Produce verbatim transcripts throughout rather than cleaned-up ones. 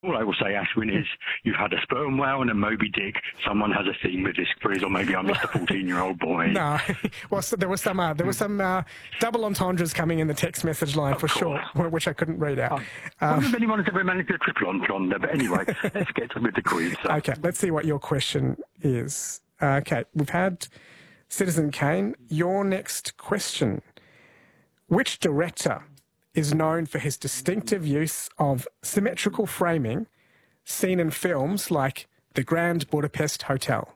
All I will say, Ashwin, is you've had a sperm whale and a Moby Dick. Someone has a theme with this quiz, or maybe I'm just a fourteen-year-old boy. No, well, so there was some uh, there was some uh, double entendres coming in the text message line, of for course. Sure, which I couldn't read out. Oh, I wonder if anyone has ever managed a triple entendre, but anyway, let's get with the quiz. So. Okay, let's see what your question is. Uh, okay, we've had Citizen Kane. Your next question. Which director is known for his distinctive use of symmetrical framing seen in films like The Grand Budapest Hotel?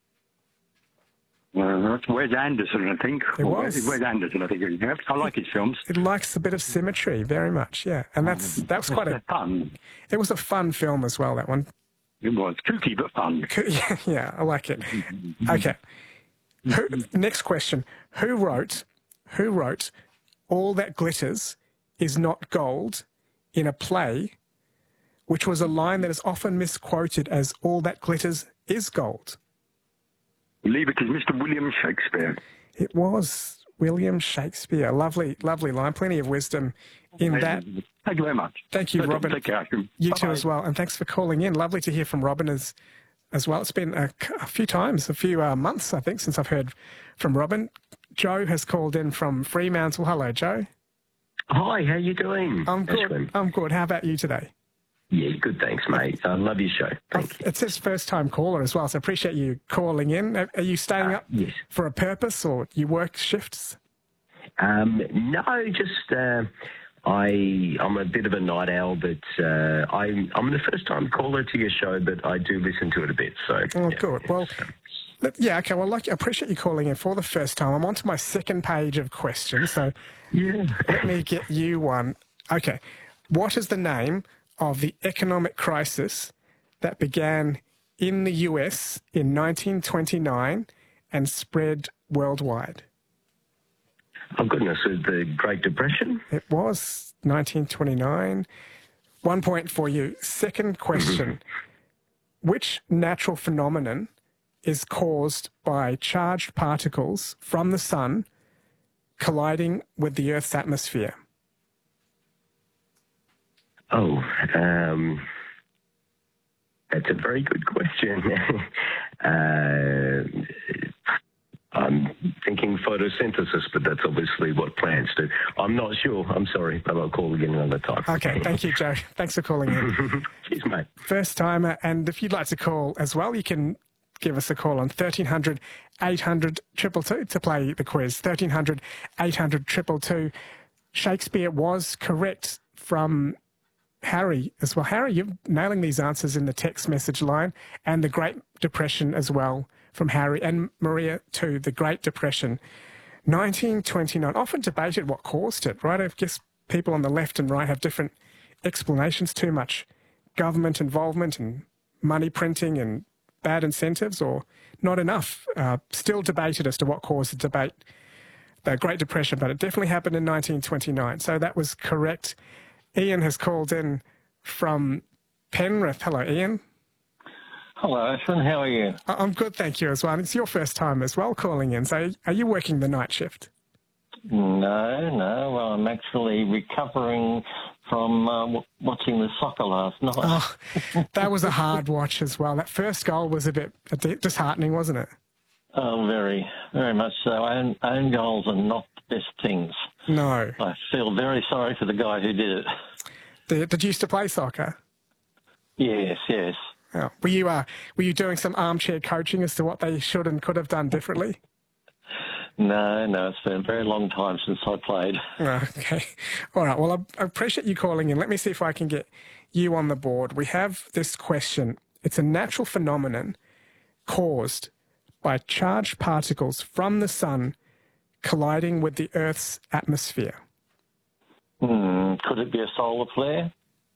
Well, that's Wes Anderson, I think. It was. Wes Anderson, I think. I like his films. It likes a bit of symmetry, very much, yeah. And that's that was quite a fun. It was a fun film as well, that one. It was kooky but fun. Yeah, yeah, I like it. Okay. Who, next question. Who wrote who wrote All That Glitters Is Not Gold in a play, which was a line that is often misquoted as All That Glitters Is Gold? I believe it is Mister William Shakespeare. It was William Shakespeare. Lovely, lovely line. Plenty of wisdom in that. Thank you very much. Thank you, Take Robin. Take care. You Bye-bye. too as well. And thanks for calling in. Lovely to hear from Robin as, as well. It's been a, a few times, a few uh, months, I think, since I've heard from Robin. Joe has called in from Fremantle. Hello, Joe. Hi, how you doing? I'm good. Ashwin? I'm good. How about you today? Yeah, good, thanks, mate. I love your show. Thank you. It's his first-time caller as well, so I appreciate you calling in. Are you staying Uh, up yes. for a purpose, or you work shifts? Um, no, just uh, I, I'm a bit of a night owl, but uh, I'm, I'm the first-time caller to your show, but I do listen to it a bit. So. Oh, yeah, good. Well, so. let- yeah, okay. Well, like, I appreciate you calling in for the first time. I'm on to my second page of questions, so Yeah. let me get you one. Okay. What is the name of the economic crisis that began in the U S in nineteen twenty-nine and spread worldwide? Oh, goodness, was the Great Depression? It was nineteen twenty-nine. One point for you. Second question. Which natural phenomenon is caused by charged particles from the sun colliding with the Earth's atmosphere? Oh, um, that's a very good question. uh, I'm thinking photosynthesis, but that's obviously what plants do. I'm not sure. I'm sorry, but I'll call again another time. Okay, thank you, Joe. Thanks for calling in. Cheers, mate. First timer, and if you'd like to call as well, you can give us a call on thirteen hundred, eight hundred, two two two to play the quiz. thirteen hundred, eight hundred, two two two. Shakespeare was correct from Harry as well. Harry, you're nailing these answers in the text message line, and the Great Depression as well from Harry, and Maria too, the Great Depression. nineteen twenty-nine, often debated what caused it, right? I guess people on the left and right have different explanations. Too much government involvement and money printing and bad incentives, or not enough. Uh, still debated as to what caused the debate, the Great Depression, but it definitely happened in nineteen twenty-nine. So that was correct. Ian has called in from Penrith. Hello, Ian. Hello, Ashwin. How are you? I- I'm good, thank you as well. And it's your first time as well calling in. So are you working the night shift? No, no. Well, I'm actually recovering from uh, w- watching the soccer last night. Oh, that was a hard watch as well. That first goal was a bit disheartening, wasn't it? Oh, very, very much so. Own, own goals are not the best things. No. I feel very sorry for the guy who did it. Did, did you used to play soccer? Yes, yes. Oh. Were you uh, were you doing some armchair coaching as to what they should and could have done differently? No, no, it's been a very long time since I played. Oh, okay. All right. Well, I, I appreciate you calling in. Let me see if I can get you on the board. We have this question. It's a natural phenomenon caused by charged particles from the sun colliding with the Earth's atmosphere. Hmm, could it be a solar flare?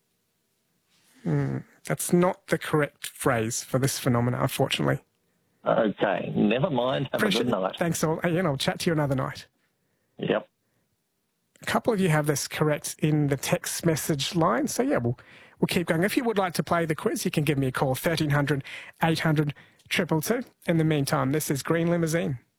Hmm, that's not the correct phrase for this phenomenon, unfortunately. Okay, never mind. Have Appreciate a good night. Thanks all. Ian, I'll chat to you another night. Yep. A couple of you have this correct in the text message line. So, yeah, we'll, we'll keep going. If you would like to play the quiz, you can give me a call, thirteen hundred, eight hundred, two two two. In the meantime, this is Green Limousine.